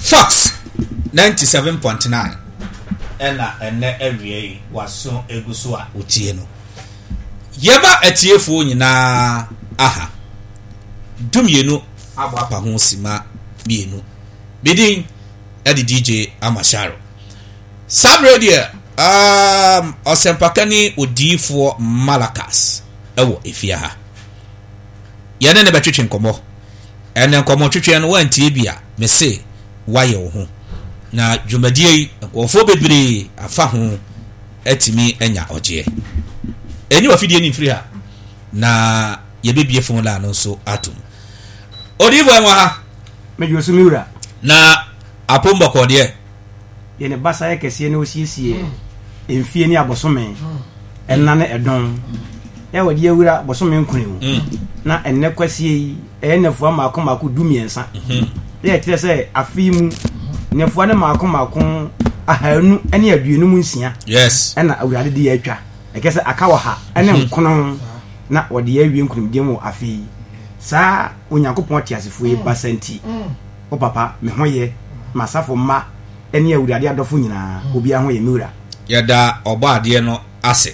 Fox 97.9 ene ewie waso eguso a otie no yeba atiefo nyina aha dumienu agbapa ho sima bienu bidin edi DJ Amasharo Sam Radio osempakani odifo Malakas ewo efia ha yene ne betwetwe nkomo ene nkomo twetwe no wantie bia me se waye wo ho na dwumadie nkofo bebre afa ho atimi enya oje eni wafidie ni mfiri ha na yebebie fon la no so atum odivo enwa ha mejo sumura na apomba kodie yene basa yekese ne osiesie emfie ni abosome enane edon e wadi awura bosome nkunu na enne kwasie enefu amakomako dumiensa ye tire se afimu nefu ane makomako ahanu ene aduenu mu nsia yes ena awurade de atwa ekese akawa ha ene nkono na wadi awie nkunumdie mu afi sa onyankopon tiasefo e basanti o papa me hoye masafo ma ene awurade adofo nyina obi aho ye miura yada obaade no ase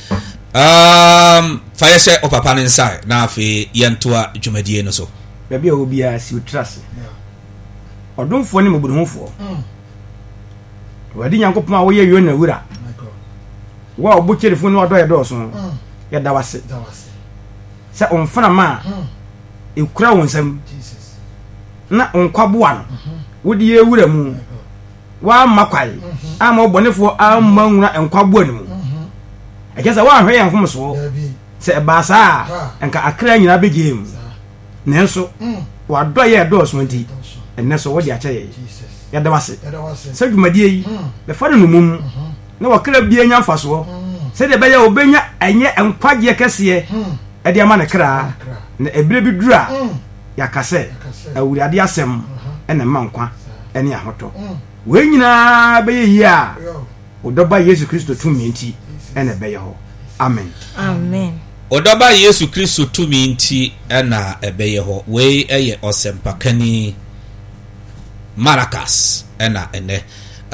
fayese o papa ne nsai na afi yentoa dwumadie no so baby obi a si utrase odonfo ne mobunhofo wadi nyankopon a wo ye na wura wa obucherefo ne odo ye doso ya dawase se onfana ma ekura wonsam Jesus na onkwabo an wodi ye wura mu wa makwai ama obonefo amma nwura enkwabo an mu akesa wa hwe yanfom so se baasa enka akra nyina begem nenso wa do ye doso nti enneso wodi achaye ya dawase se dwumadie yi be fa no mum na wakra bia nya mfaso se de beya obenya enye enkwagye kese e de ama ne kra na ebire bi dura ya kase awurade asem ene mankwa ene ahoto we nyina be yi a odoba Yesu Kristo tumi nti ene be ho amen amen odoba Yesu Kristo tumi nti ena ebe ho we eye osempakani Malakas ena ene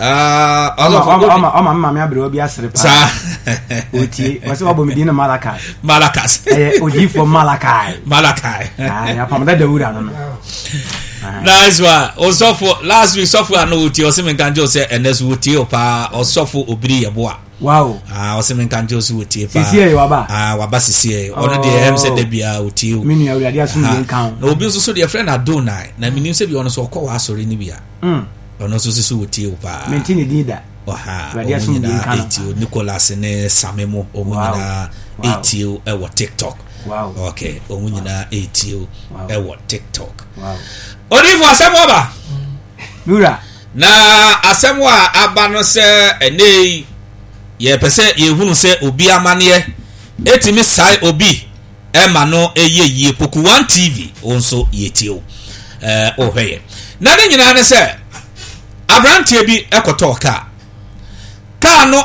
ama me abere obi asere pa oti wase wabo medina Malakas oji for Malakai ya pamda da wura no nice one osofo last week sofo anu oti osemenkanjo se enesu oti opa osofo obiri yeboa wow osemenkanjo se oti pa sisie waba waba sisie ono de hem se debia oti o minu awurade aso ni kan na obi so de friend Adonai na minim se bi ono so okọ wa asori ni bia ono so se oti o pa mentini dida awurade aso ni kan eti o Nicholas ne Samemo o nyina eti o e wo TikTok wow okay o nyina eti o e wo TikTok wow Odivo asemo ba Nura na asemo a aba no se enei ye pese ye hunu se obi amane etimi sai obi ema no eyeye poku 1 TV onso yetio ohweye na ne nyina ne se abrantie bi ekoto ka no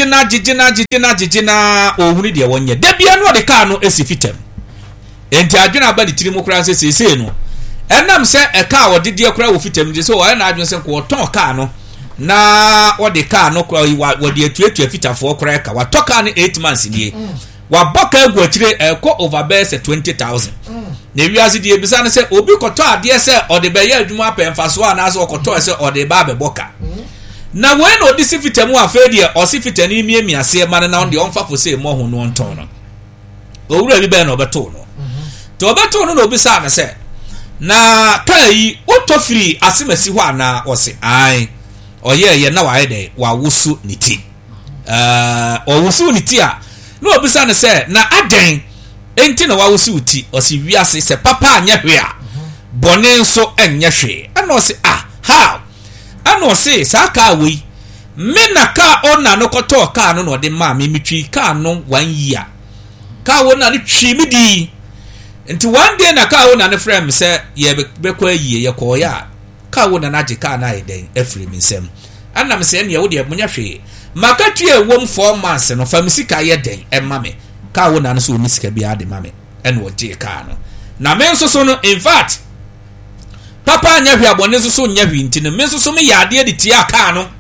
agigina ohunu de wonye da bia no de ka no esifitem enti adwena ba de tirimu kura se sese no enam se eka wo de kura wo fitam je so o na adwen se ko ton ka no na wo de ka no wo de atuatua fitafo kura eka wa toka no 8 months die wa boka egu atire eko over base 20,000 na wiase die bisa ne se obi koto ade se o de be ya adwuma apemfaso ana se okoto se o de ba be boka na when odi si fitamu afedie o si fitani miemia se ma na on de onfa fo se mo ho no onton no owura bi be na obeto no to obeto no obi sa na se na kai otofiri asimasi ho ana ose ai oye na wa ede wa wusu niti o wusu niti a no obisa ne se na aden enti na wa wusu uti osi wiase se papa anya hwe a bone nso anya hwe ana ose how ana ose saka we me na ka ona no koto ka no de ma me mitwi ka no 1 year ka wo na ne twi mi di nti one day na ka wo na ne frame say ye be kwa yie ye ko ya ka wo na naje ka na eden afri mi nsem anam say ne wo de munya hwe makatue wom 4 months no famsika ye den emma me ka wo na no so ni sika bia de ma me ene wo je ka no na me nso so no in fact papa nya hwe abone so nya hwe ntine me so me yade de tie aka no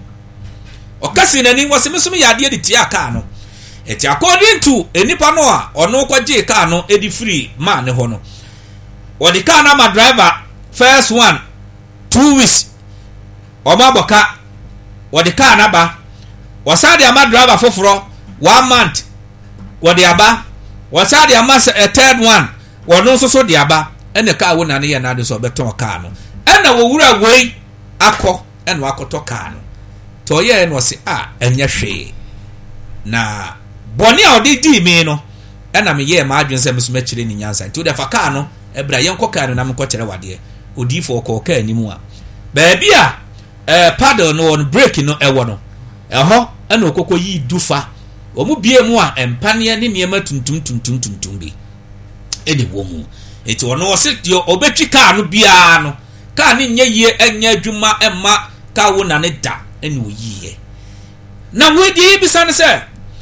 okasi nani wose me so me yade de tie aka no eti according to enipa no a ono kwaje aka no edi free man ne ho no odi car na ma driver first one 2 weeks omaboka odi car na ba wasade ama driver foforo 1 month wodi aba wasade ama third one wono so di aba ene car wo na ne ye na de so beton car no ena wo wura wei akọ ena wakoto car no to ye no se enya hwe na boni a odi di mi no ena me ye ma adwen se meso machire ni nyansa to de fa car no ebra yen kokka no na me kokere wade odi fo kokka animu a ba bia paddle no on brake no ewo no eho ena okoko yi dufa omu bie mu a empane ne niema tuntum bi eni wo mu eti ono osetio obetwi car no bia no car ne nye yie enya adwuma emma car wo na ne da eni oyiye na we di bisa ne se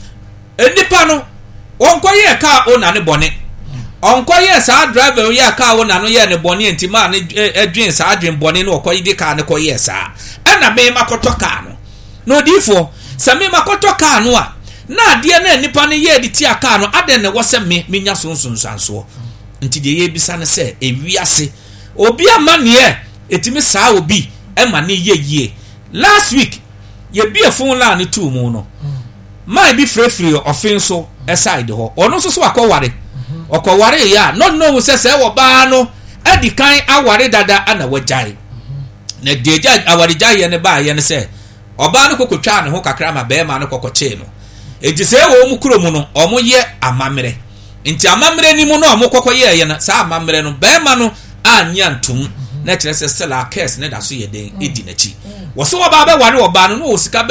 enipa no onkoye car o na ne bone onkoye sa driver ye car wo na no ye ne bone ntima ne adwen sa adwen bone no okoye di car ne koye sa ena me makoto car no difo sa me makoto car no a na ade na nipa ne ye de ti aka no ade ne wo se me nya sonsanso nti de ye bisa ne se ewiase obi amane etimi saa obi ema ne ye last week ye bi phone line tu mu no mai bi free offenso aside ho ono so akọware okọware ya no se wo ba no edi kan aware dada ana wajai na deja aware jai ne ba ye ne se oba no kokotwa ne ho kakra ma be ma no kokoche no ejise wo mu kuro mu no omo ye amamere nti amamere ni mu no omo kokoye ye na sa amamere no be ma no anya ntum na kire se sela case ne da so ye den edi na chi wo so oba be ware oba no no sika be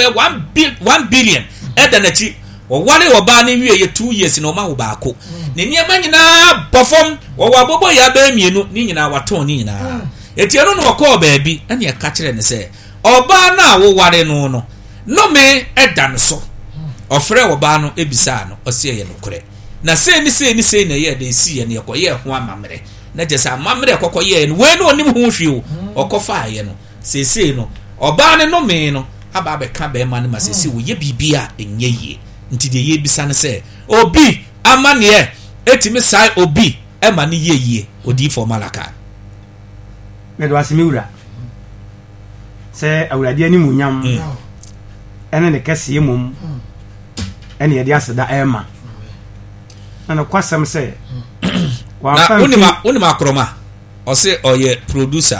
1 billion eda na chi wo ware oba ne wie ye 2 years na o ma wo ba ko ne niema nyina bofom wo wabobo ya ba mienu ni nyina waton ni nyina eti eno no ko ba bi ene ka kire ne se oba na wo ware no me eda no so ofre oba no ebisa no ose ye nokure na se ni na ye de si ye ne koye ho amamre na je sa amamre kokoye no we no onim ho hwi o okofa ye no se no oba ne no me no aba be ka be ma ne ma se wo ye bibia enye ye nti de ye bisa ne se obi amane etimi sai obi e ma ne ye odi for malaka me do asimi wura se awurade ani munyam ene ne kase mum ene yede aseda ema ana kwasam se na unima akroma o se oye producer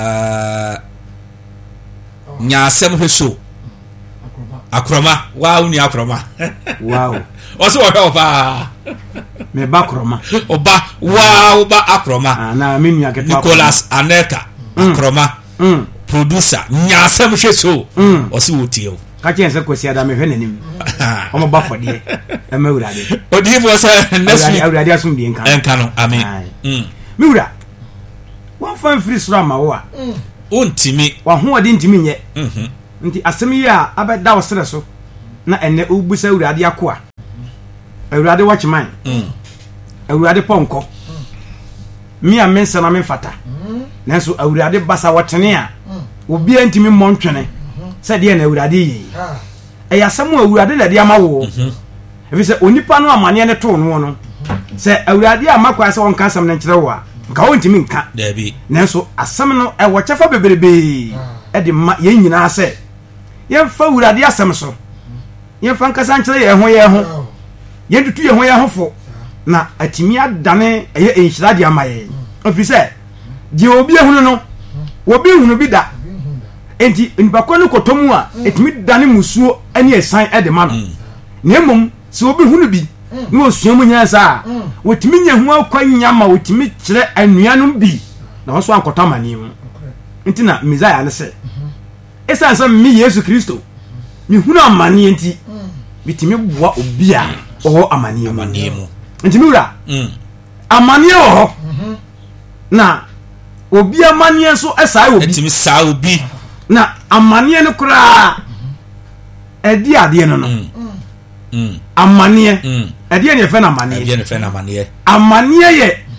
nya asem hweso akroma wa uni akroma wow o se o ba me ba akroma oba wow ba akroma na minu ya ketwa Nicholas Aneka akroma producer nya asem hweso o se wotie ka chen se kwesi ada me hwe nanim o mo ba fodie e ma urade odi fo se next week urade asum die nka no amen mi ura wan fan free sura ma wo a ontimi wa ho ade ntimi nye nti asem yi a abeda wo sere so na ene obusa urade akoa urade watchman urade ponko mi a mensa na me fata nanso urade basa wotene a obi antimi montwene se de na urade yi e asem urade da de amawo ebi se onipa no amane ne to no se urade amakwa se won ka asem ne nkire wo a nka wontimi nka dabi nanso asem no e wo chefa beberebe e de ma ye nyina se ye fa urade asem so ye fa nkasa nkire ye ho ye dutu ye ho fo na atimi adane eye enhyira de amaye ofi se je obi ehunu no obi ehunu bi da enti nbakọ no kotomu a etimi dane musuo ani esan e de ma no na emom se obi hunu bi no osuamu nyansa wotimi nya hu akwanya ma wotimi kire anuanom bi na wo so ankota mani mu enti na Messiah ne se esan sam mi Yesu Kristo mi hunu amani enti bitimi boa obi a o amani mu enti mi wura amani o na obi amani so esai obi etimi sa obi na amani no kura edi ade no amani edi ne fe na amani edi ne fe na amani amani ye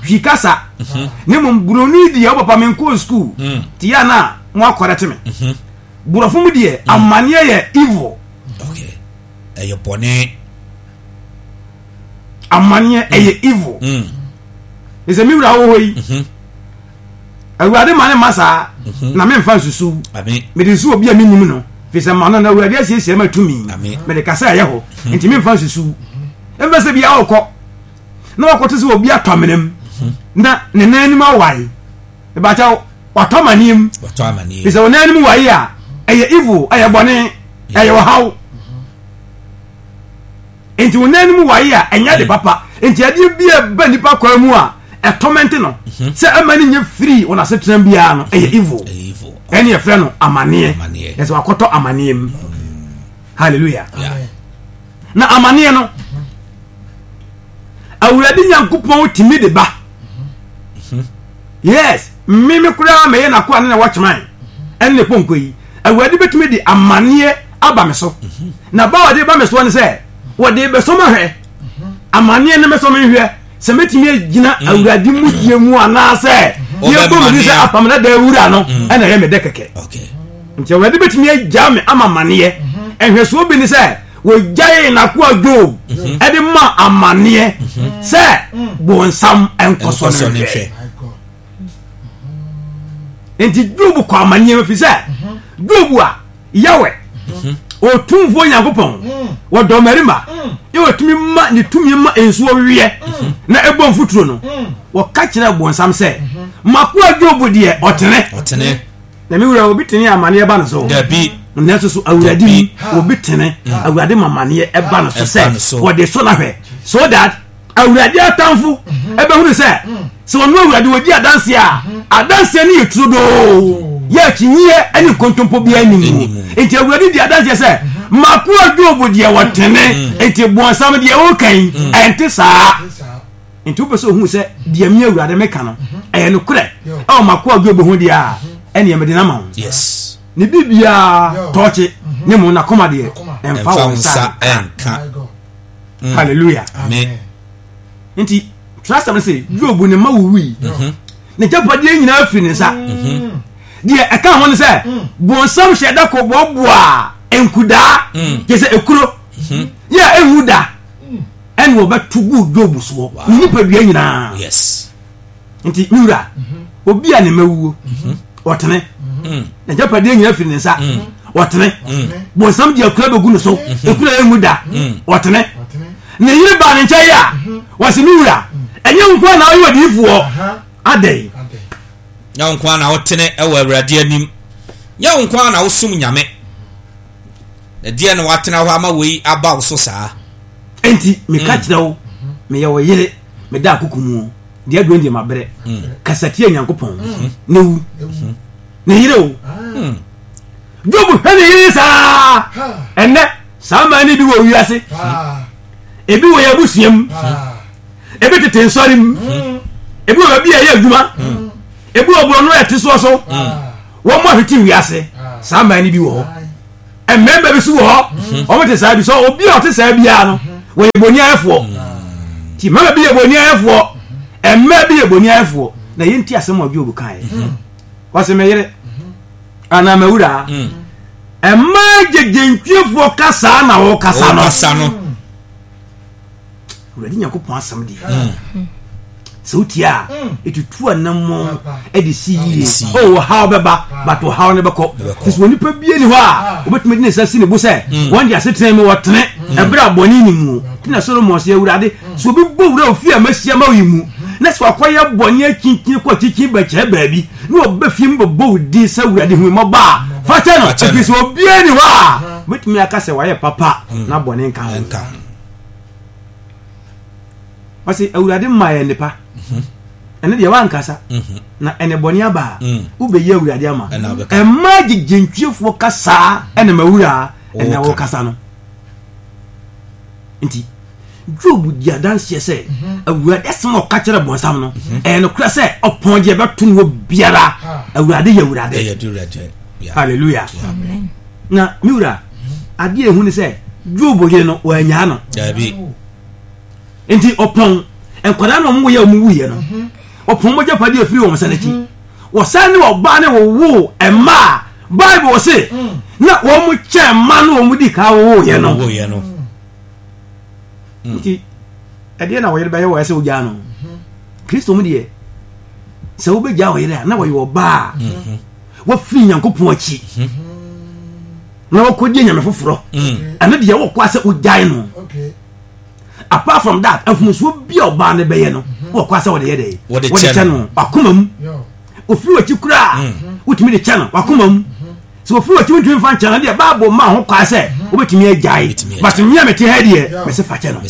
hwikasa ne mo broni die obapa men ko school tia na mo akorete me burofo mu die amane ye evil okay eyo bone amane ye evil ise mi wura wo hoyi awurade mane masa na me mfa susu amen me de su obi a minim no fisa mano na awurade asiesie ma tumi me de kasa ye ho enti me mfa susu embe bia okọ na wakote se obi atomenem na ne nanim awai e ba cha watomanim fisa onanim wai a eye evil eye bone eye haw enti onanim wai a enya de papa enti ade bia ba nipa kwa mu a torment no se amani nye free ona se tran bia no eye evil eni e frɛ no amane yes wakoto amane hallelujah na amane no awurade nyankopɔn timi de ba yes mimi kura me na ko na watchman en ne ponko yi awurade betumi de amane aba me so na ba wade ba me so ne se wade be so ma hwɛ amane ne me so me hwɛ se metimi agina awurade mu die mu ana se ye bo mi se apamna da awura no ena ye me de keke okay nti awurade betumi agya me amamane ehwɛ so bi ne se wo jaye na ko Job edi ma amane se bonsam enkoso ne hwɛ enti Job ko amane me fi se Job a yawe o tumfo Nyankopɔn wo do marima e otumi ma ni tumi ma ensuo wiye na ebon futuro no wo ka kire bonsam se makwa Job de otene na mi wura obi tene amane ba no so dabi na so awurade mi obi tene awurade mamane e ba no so se wo de so na hwe so that awurade atamfo ebe hunu se so no awurade wogi adanse a adanse ne yetrudo ya kinye ani kontompo bia nimu enti awurade di adanse se makwa Job de wotene enti bonsam de o kan enti saa enti obeso hu se de mi awurade meka no eye no kure e makwa Job hu dia ene ye mede na ma yes ni bibia toche ni mo na koma de emfa wonsa enka hallelujah amen enti trust am say Job ne ma wuwi ne japade nyina afiri ne sa de eka ho ne say bonsam hyeda ko boboa enkuda kese ekuro ya enhuda en wo batugu Job so ni padua nyina yes enti nura obi a ne mawuo otene na japade nyina afiri ne sa otene bonsam de akura begu no so ekura enhuda otene ne yire ba ne nkyai a wase nura enye nkwa na ayo difuo adai nya nkwa na wotene ewa awurade anim nya nkwa na wosum nyame na die na watena ho ama wei aba wo so saa enti me ka kire wo me ye wo yire me da akukumu de adu ndi mabere kasatie Nyankopɔn ne wu ne yire wo Job hene yire saa enne sama ni bi wo wiase ebi wo ya busuam ebi tete nsorim ebi wo bi ya adwuma ebi wo bro no ete so so wo mo hweti wiase sama ni bi wo emembe bi so wo o mo te saa bi so obi o te saa bia no wo eboni afo ti mama bi eboni afo emme bi eboni afo na yenti asem o Job kan wase me yire ana mawura emma gegentwefo kasa na wo kasa no uradi Nyankopɔn asam di sautia etutu anamo edisi oh how beba but how ne beko this woni pa bie ni ho a obetumi de sasi ne bo se won dia setren me wotene ebra boni ni mu na Solomon se urade so obi bo wura ofia masia ma wi mu na so akoya boni akinkin ko kikin ba kye baabi na obafi mbo di sa urade hu mo ba fa che no efi so bie ni ho a obetumi aka se waye papa na boni nka wasi awurade maye nipa ene de wankasa na ene boni aba ube ye awurade ama emma gigentwefo kasa ene mawura ene wo kasa no nti Job dia danse se awurade asem ka kire bonsam no ene kura se oponje betun wo biara awurade ye awurade hallelujah amen na miura ade ehu ni se Job ye no wanya no dabi enti opon enkwada no mo ye omu wuye no opon mo japade afiri wo sanaki wo san ne oba ne wo ema bible say na wo mu che ma no mu di ka wo ye no nti ade na wo ye ba ye wo se wo ja no Kristo mu die se wo be ja wo ye na wo ye oba wo fi Nyankopon achi na wo kodie nyame foforo ana de ye wo kwa se wo ja no apart from that afumuswo bi oba ne be ye no wo kwa se wo de ye de wo de channel akomam ofiri wachi kura wotimi de channel akomam so ofiri wachi wotimi fan channel de bible ma ho kwa se obetimi ajai but me amete ha de me se fa channel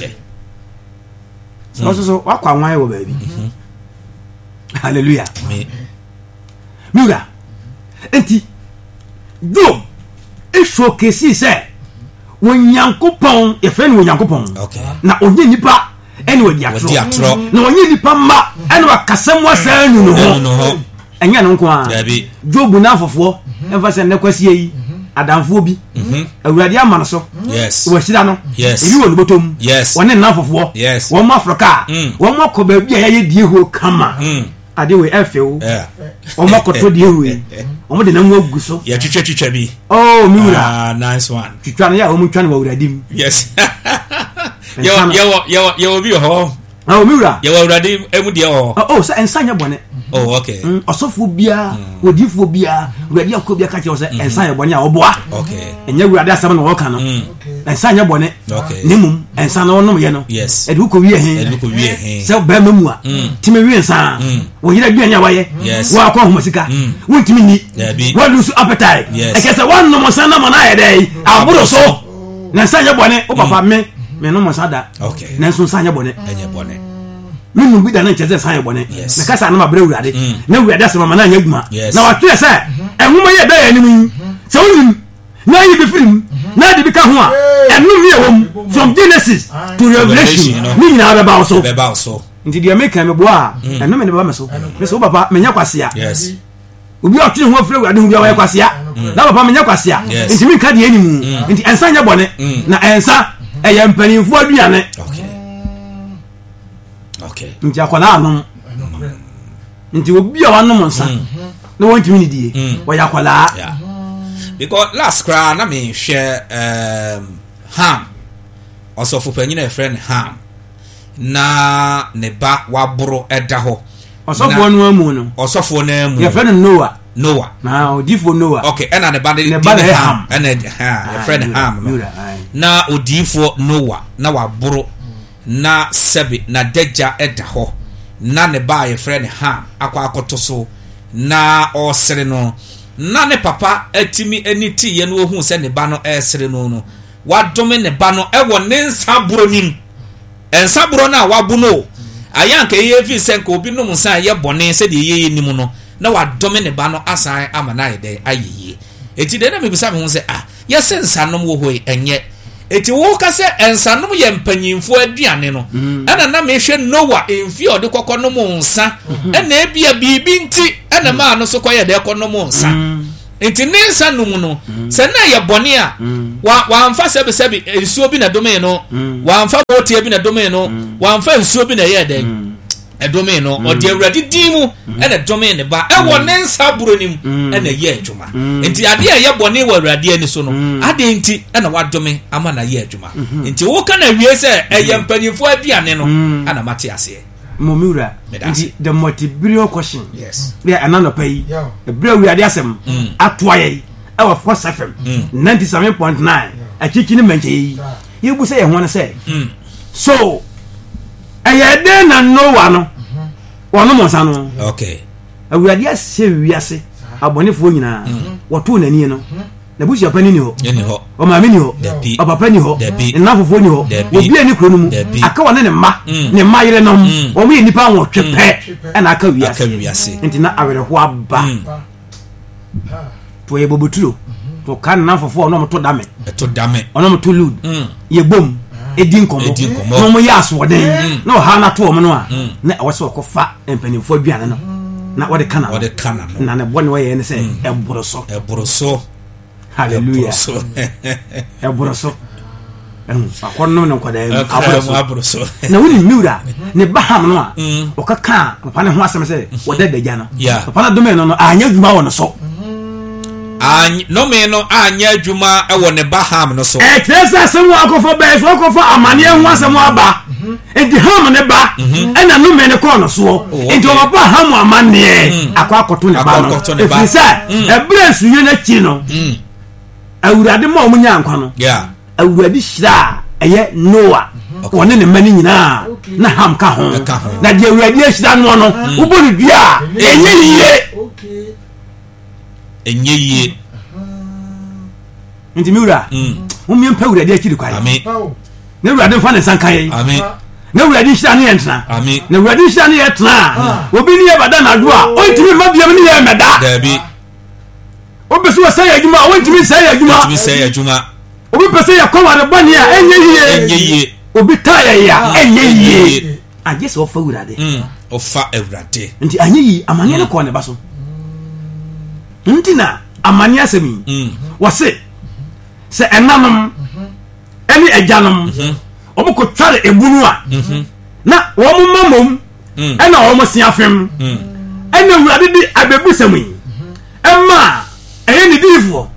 so wakwa nwan wo baby hallelujah amen mira enti do e showcase se Wonyankopon efren Wonyankopon na onye nipa ene wadi atro na onye nipa ma ene wakasem wasan nu no enya no nko a jobu na afofo emfa se ne kwasie yi adamfo bi awurade ama no so wo hira no eyi wo botom wone na afofo wo ma Africa wo ma ko ba bi a ye die ho kama ade we efewo o ma ko to die ho o mo de na mu agu so ya twetwa bi oh miura nice one twetwa no ya o mu twa no wa awuradim yes yo bi ho oh miura ya wa awuradim emu de ho oh so ensanya bone oh okay osofo bia odifo bia awurade akobia ka che o se ensanya bone a oboa okay enya awurade asam no wo ka no ensanya bone nemum ensana wonom ye no edu ko wie he se ba mamu a time wie ensa wo yira duanya waye wo akwa homasika wontimi ni wo lose appetite ekese won no mosana mo na ye dai aburo so na ensanya bone o papa me no mosada na enso ensanya bone enya bone minnu bi da na nkyeze ensanya bone na kasa na mabra awurade na awurade asama na anya adwuma na watwe se enhuma ye da ya nimu se wonim na yi be film na de bi ka ho a enu mi ewom from Genesis to Revelation ni nyina be ba so nti de make me bo a enu me ne ba me so me so papa menya kwasea obi a tune ho afre awurade hu bi wa kwasea na papa menya kwasea nti mi ka de enimu nti ensanya bone na ensa eye mpanimfo aduane okay nti akola anom nti obi a wanom nsa na won timi ni die wo yakola because last cry na me share Ham also for penny friend Ham na ne ba waboro eda ho osofo no amu no osofo na amu your friend Noah na odifo Noah okay and the band Ham and your friend Ham na odifo Noah na waboro na sebi na deja eda ho na ne ba your friend Ham akwa akoto so na osere no na ne papa atimi aniti ye no ohu se ne ba no esere no wadome ne ba no ewo ne nsaburo nim ensaburo na wabu no ayanka ye fi senka obi no nsa ye bone se de ye nim no na wadome ne ba no asan amana ye de ayeye eti de na me bisa me hu se ye se nsanom wo hoi enye eti wo ka se ensanom ye mpanyimfo aduane no ana na me hwe Noah emfi ode kokko mo nsa ana ebia bibi nti ana ma no so koye de kokko mo nsa enti ne nsa no mu no se na ye bone a wa amfa sebi ensuo bi na dome no wa amfa botie bi na dome no wa amfa ensuo bi na ye de edome no odi awurade dimu ene dome ne ba ewo ne nsa buro nim ene ye adwuma enti ade ye bone wa awurade ani so no ade enti ene wadome ama na ye adwuma enti wo ka na wie se eye mpanifo aduane no ana mate ase momura enti the multi-billion question yeah another pay ebra awurade asem atoaye awa Force FM 97.9 achichi ni menche yi yebu se ye ho ne se so ayede na Noah no wono monsa no okay awurade ase wiase abonefo nyina woto nani no na busia pani ni ho o ma me ni ho o papa ni ho na fofo ni ho obi ani kro no mu aka wona ne ma yire no o me nipa won twepe na aka wiase enti na awere ho aba to ye boboturo to kan na fofo no mo to dame ono mo to lud ye bom edin komo no mo ya so den na ha na to mo no a na awose ko fa empanimfo aduane no na wode kana na ne bone we ye ne se eboroso hallelujah eboroso akono no kwada abroso na woni miura ne baham no a okaka papa ne ho asem se woda dagya no papa na dome no anya dwuma wo no so no me no anya adwuma e wo ne baham no so tresa asem wo akofo be so akofo amane ho asem aba enti ham ne ba ena no me ne ko no so enti o baham amane akoto ne ba no efisa ebre suye na chi no awurade ma omunya nkwa no awurade hira eye Noah wone ne mani nyina na ham ka ho na de awurade hira no no uboni dua enye yie nti miura umiem pa awurade akiri kwai amen na awurade fa ne sankan amen na awurade hira ne yentna amen na awurade hira ne yetna obi ne yebada na do a ontimi mabiam ne ye meda dabi obeso say adwuma ontimi say adwuma obi pese ya kwa de bani a enye yie obi taya ya enye yie agese ofa awurade ofa awurade nti anye yi amanye ne ko ne baso ntina amanye asemi wose se enanum eni ejanum obuko tware ebunu a na wo mamom ena wo siafem ena awurade di abebusam yi emma eyeni difo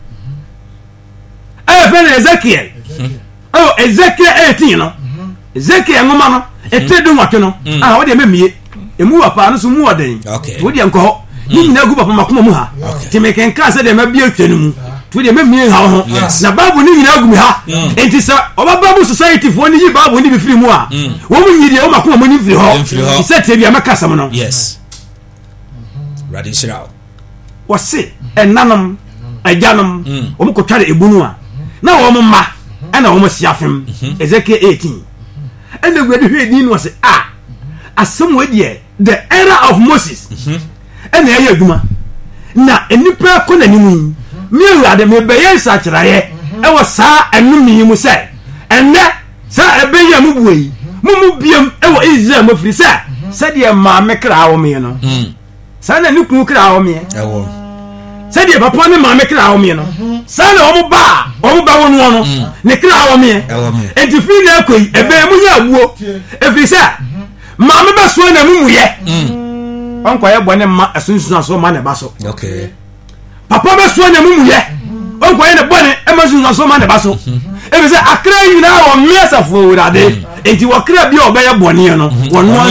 fene Ezekiel Ezekiel 18 no Ezekiel ngoma no etedu nwatwe no wo de memie emu wapa no so mu oden wo de nko ni nyina gu papa makoma mu ha timeken ka se de mabie atwanu mu wo de memie ha ho na babu ni nyina gu mi ha enti se obababu society fo ni yi babu ni bi firi mu a wo mu nyidi wo makoma mu ni firi ho se te bia maka sam no yes radishraw wose enanam ajanam omukotware ebunu a na wo mma ana wo msiafem Ezekiel 18 ene gwede hwedi no se asem wedie the era of Moses ene ya adwuma na enipa ko nanimu mi awurade me beye sa kyeraye e wo saa enumi mu se enne sa ebeye mu buyi mu biem e wo Israel mafiri se de ma mekra wo me no sa na ni ku kra wo me e wo se de papa ne ma mekra wo me no sa na wo ba wonu no ne kra wo me enti fi na akoi ebe mu nya abuo efiri se ma me ba so na mu ye onko ye bone ma asunsun aso ma ne ba so papa be so na mu ye onko ye ne bone e ma sunsun aso ma ne ba so efiri se akra yina wo me asafo wurade enti wo kra bia obe ye bone no wono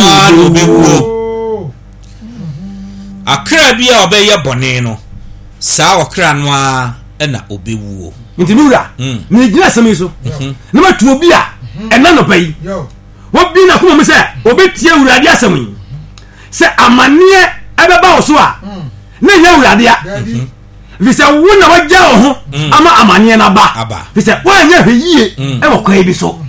obewu akra bia obe ye bone no saa okra no a na obewu nti nura ni gina sami so na matu obi a ena no pai wo bi na kuma se obetie urade asami se amane ebeba wo so a na nya urade a vise wo na wagya wo ho ama amane na ba vise wo anya hweyie e wo kwa bi so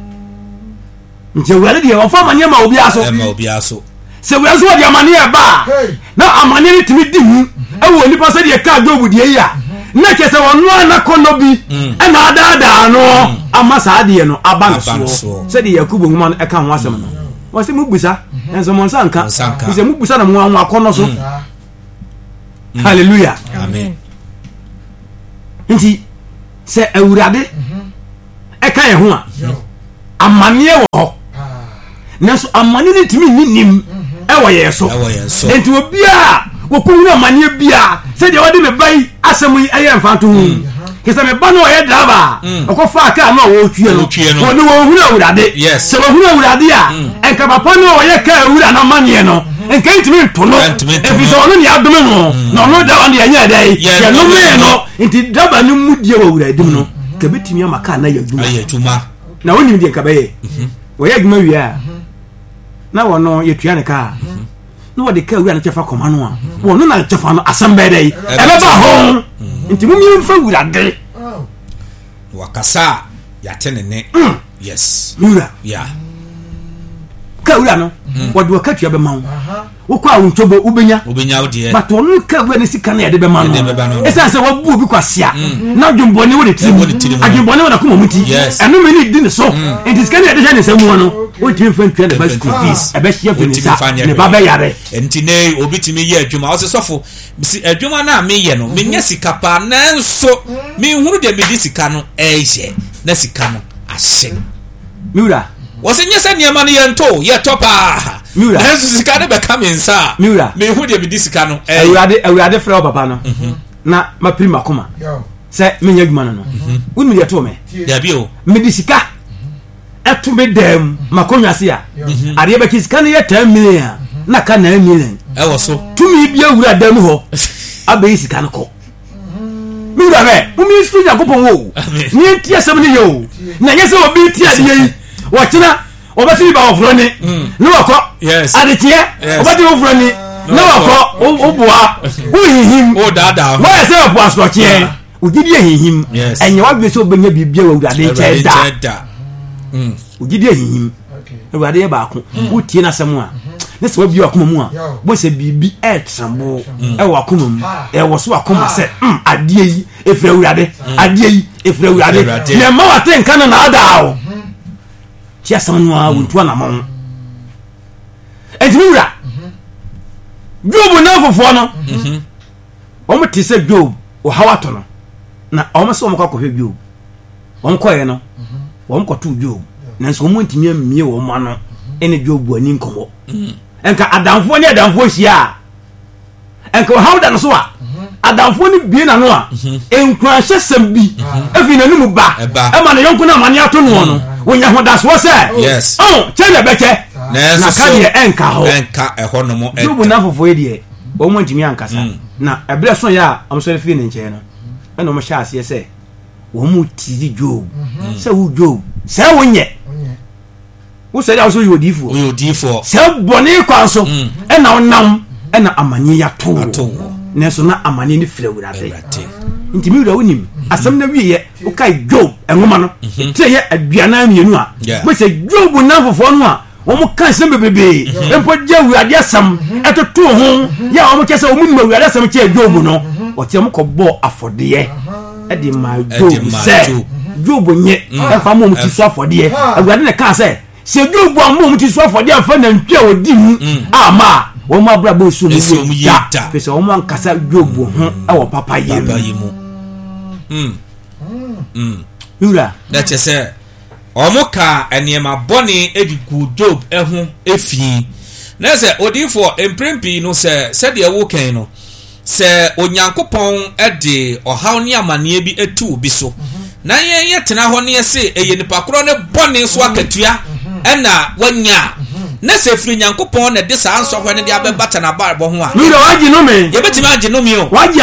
nti urade de wo fa amane ma obi aso se wo aso de amane ba na amane ni timi di mu e wo nipa se de ka Job de yi a na kese wonu anakono bi na adada no amasa ade no aba so se de Yakubu nguma e ka ho asem no wo se mubusa enso mo nsanka se mubusa na mo anwa akono so hallelujah amen nti se awurade e ka ye ho a amane wo naso amane ni timi nim e wo ye so enti obi a wokunwa amane bia se de wode me bai asem yi aye mfanto hu kesa me ba no ye driver okofa aka na wo tue no woni wo hunu awurade se wo hunu awurade a enka papa no ye ka awura na mane no enka ntimi to no efi so no ni adome no no da wande anya dai ye no me no nti driver ni mudie wo awurade no ka betimi amaka na yaduma na woni de nka baye wo ye adwuma wi a na wono ye tua ne ka no wode ka awura na chefa koma no a wono na chefa no asambe dai ebeba ho nti mumi mfa awurade wakasa yatenene yes mura ka awura no wode wakatua be mawo wo kwa wontobo ubenya ode but wono ka awura ne sika na yade be mawo esa se wabu obi kwasia na dwombone wo de tirim adwombone wo na kuma muti eno me ni di ne so enti sika na yade ne samu no o timi fa ntwa de ba school fees e be hia finisa ne ba be yare enti ne obi timi ye adwuma o se sofo adwuma na me ye no me nya sika pa nanso me hunu de me di sika no ehye na sika no ase miura wɔsɛ nyɛ sɛ nneɛma no yɛnto yɛtɔ paa miura nanso sika no bɛka me nsa miura mehu deɛ medi sika no awurade frɛ wo papa no na mapiri makoma sɛ menyɛ adwuma no no wonim deɛ to me dabi o mede sika ɛto me dam makonnwa se a adeɛ bɛkye sika no yɛ 10 million a na ka 9 million ɛwɔ so tumi bi awura dam hɔ abɛyi sika no kɔ miura hɛ womi soro nyankopɔn wo ne tie asɛm no yɛ o na nyɛ sɛ obi tie adeɛ yi wɔkyena wɔbɛsɛ bi ba wɔforɔ ni ne wɔkɔ adeteɛ wɔbɛde wɔforɔ ni ne wɔkɔ woboa wohihim wɔyɛ sɛ wɔpo asorɔkyeɛ ogyidi ahihim ɛnyɛ wadwe sɛ wobɛnya biribia wɔ awurade nkyɛn da ogyidi ahihim awurade yɛ baako wotie no asɛm a ne sɛ wabie wakoma mu a bɔ sɛ biribi ɛɛtramo ɛwɔ wakoma mu ɛwɔ so wakoma sɛ adeɛ yi ɛfiri awurade adeɛ yi ɛfiri awurade nɛma wate nka no naadaa wo ti asɛm no a wontu anamɔ ɛnti wura Job na fofoɔ no wɔn te sɛ Job ɔhaw ato no na wɔn sɛ wɔn kɔ akɔhwɛ Job wɔn kɔɛ no wɔn kɔto Job nanso wɔn ntumi amie wɔn ano ɛne Job ani nkɔmɔ ɛnka adamfoɔ ne adamfoɔ hyia a ɛnka ɔhaw da no so a adamfoɔ ne bie na no a nkurahyɛ sɛm bi efi n'anim ba ɛma ne yɔnko na amane ato no no wonya hodasoɔ sɛ kyɛ na bɛkyɛ na ka deɛ ɛnka hɔ nom Job na fofoɔ deɛ wɔn mo ntumi ankasa na ɛbrɛ so yɛ a ɔmsɔre fie ne nkyɛn no ɛna ɔmo hyɛ aseɛ sɛ wɔn mo tiri Job sɛ wo Job sɛ wonyɛ wo sɛ deɛ wo so yɛ odiifoɔ sɛ bɔne kwan so ɛna ɔnam ɛna amane yɛato nanso na amane ne firi awurade nti mi wura wonim asɛm na wieyɛ wokae Job ɛnwoma no tɛ yɛ aduana mmienu a mo sɛ Job na fofoɔ no a wɔn ka asɛm bebree mpo gya awurade asɛm ɛtoto ho yɛ a wɔn kyɛ sɛ wɔn nim awurade asɛm kyɛ Job no ɔte mo kɔbɔ afɔdeɛ ɛde ma Job sɛ Job nyɛ ɛfa mo ti so afɔdeɛ awurade na ka sɛ Job a mo ti so afɔdeɛ afa na ntwa odi mu ama wɔn mo abra bɔ so mu ya pese wɔn ankasa Job ho ɛwɔ papa yɛ mu wura na kyɛ sɛ ɔmo ka nneɛma bɔne edigu Job ɛho efi na sɛ odiifo mprempi no sɛdeɛ wokan no sɛ onyankopɔn ɛde ɔhaw ne amaneɛ bi etu obi so na yɛn tena hɔ ne yɛse ɛyɛ nipa korɔ ne bɔne so akatua ɛna wanya na sɛ firi nyankopɔn na de saa nsɔhwɛ ne de abɛbata na barabɔ ho a mira wagye no me yɛbɛtumi agye no me o wagye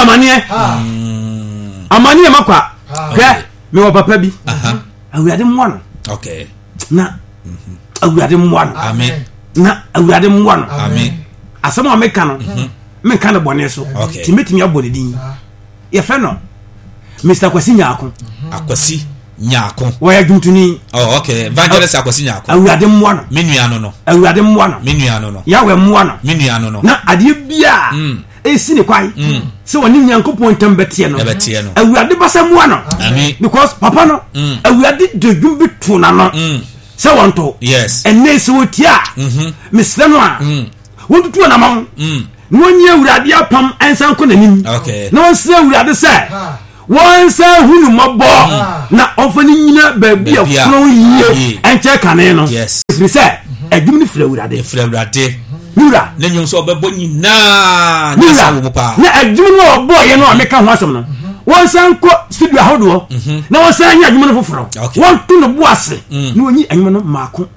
amaneɛ makwa hwɛ me wɔ papa bi awurade mmoa no okay na awurade mmoa no amen na awurade mmoa no amen asɛm a meka no menka no bɔne so nti mɛtumi abɔ ne din yɛfɛ no Mr. Kwasi Nyaako wɔyɛ adwumtoni okay evangelist Akwasi Nyaako awurade mmoa no menua no awurade mmoa no menua no yɛwɛ mmoa no menua no na adeɛ bia esi ne kwai sɛ wɔne nyankopɔn ntam bɛteɛ no awurade basa mmoa no because papa no awurade de dwum bi to na no sɛ wɔnto ɛnɛ sɛ wɔtia mesrɛ no a wɔntutu anamɔ na wɔnyɛ awurade apam ɛnsa nkɔ n'anim na wɔnsrɛ awurade sɛ wɔnsa hunu mɔbɔ na ɔmfa no nyina baabi a koro yie ɛnkyɛ kane no ɛfiri sɛ adwum no firi awurade wura na nyom so obɛbɔ nyinaa na sa wo mu pa na adwum no ɔbɔ yɛ no a meka ho asɛm no wɔnsa nkɔ studio ahodoɔ na wɔnsa nyɛ adwum no foforɔ wɔnto no bo ase na wɔnyi adwum no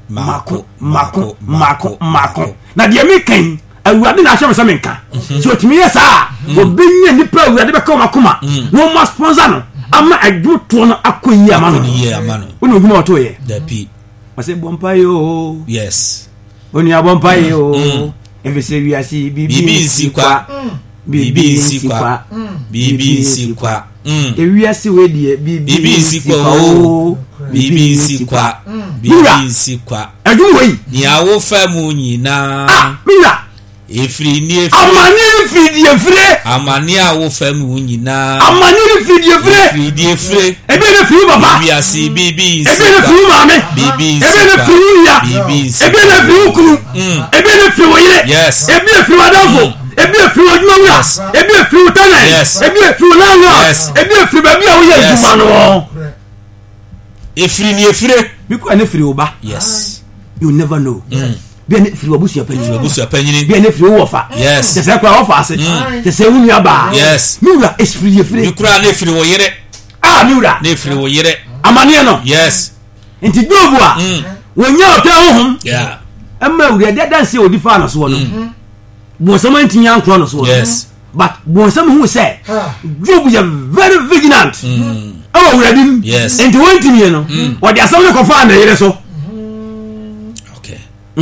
maako na deɛ mekan awurade na ahyɛ me sɛ menka sɛ ɔtumi yɛ saa ɔbɛnya nnipa awurade bɛka wɔn akoma na wɔma sponsor no ama adwum toɔ no akɔ yie ama no wone odwuma ɔtoo yɛ ɔsɛ bɔmpa yo yes oni abompa yo efese wiase bibi nsikwa ewiase we die bibi nsikwa adwuma yi ni awo fa mu nyina mira efiri ni amani fidie fire amani awo fa mu nyina amani fidie fire ebe ne firi baba wiase bibi ebe ne firi mame bibi ebe ne firi ya ebe ne firi kuru ebe ne firi woyire ebe ne firi adafo ebe ne firi odwuma ebe ne firi tana ebe ne firi nanga ebe ne firi baby a wo ye adwuma no efiri ni efire biko ene firi oba yes you never know bi ene firi obusu apanyini bi ene firi wofa yes te se kwa wofa ase te se unu aba yes miura esfiri efire bikura na efiri wo yere miura na efiri wo yere amane no yes nti Jobu a wonya ote honhom yeah amma uri de danse odi fa na so no bo sama ntinya ankro no so yes but bo sama hu say Jobu is very vigilant uradim yes nti wontimi no odi asam ne kofa na yere so okay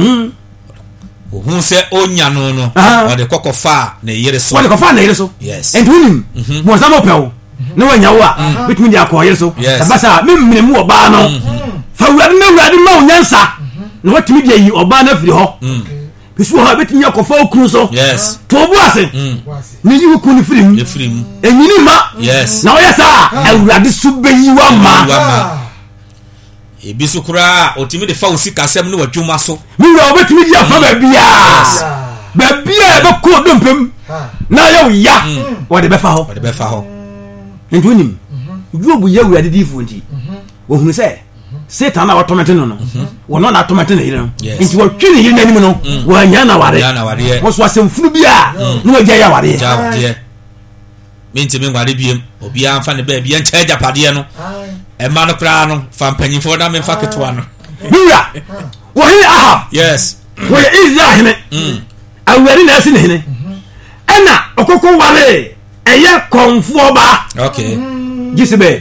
hu se onya no no odi kokofa na yere so odi kofa na yere so yes nti wonim bo sama pew ne wanya wo a bitimi dia ko yere so abasa memne mu oba no fa urade ma onyansa na watimi dia yi oba na firi ho bisu ha bitimi akofa okunu so yes to obu ase ni yi okunu firim enyini ma yes na oyasa urade su beyi wa ma ebisu kura otimi de fa osika asem ne wadwuma so mi wa obetimi dia fa ba bia be ko dompem na ya wo de be fa ho nti wonim Jobu ye urade di fu nti wo hunu se Satan na automate no wono na automate na yire no nti wo twini yire nanim no wo anya na ware wo so asemfunu bia no wagya ya ware minti me ngware biem obi anfa ne ba bia ncha japade no e ma no kra no fa mpanyimfo na me fa ketwa no bia wo he aha yes wo ye Israel hene awari na asi ne hene ana okoko ware eye konfo ba okay Jisebe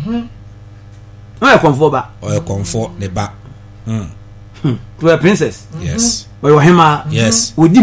konfo ba konfo ne ba to a princess yes wo hema yes odi